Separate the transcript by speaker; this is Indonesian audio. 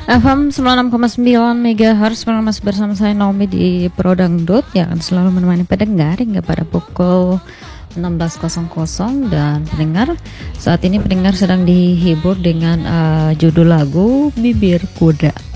Speaker 1: FM 96,9 MHz masih bersama saya Naomi di Pro Dangdut yang akan selalu menemani pendengar hingga pada pukul 16.00. Dan pendengar, saat ini pendengar sedang dihibur dengan judul lagu Bibir Kuda.